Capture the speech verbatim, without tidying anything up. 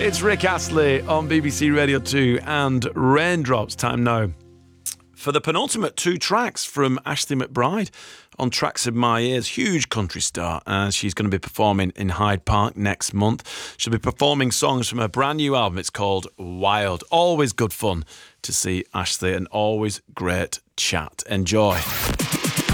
It's Rick Astley on B B C Radio two and Raindrops. Time now for the penultimate two tracks from Ashley McBryde on Tracks in My Ears. Huge country star, as she's going to be performing in Hyde Park next month. She'll be performing songs from her brand new album. It's called Wild. Always good fun to see Ashley, and always great chat. Enjoy.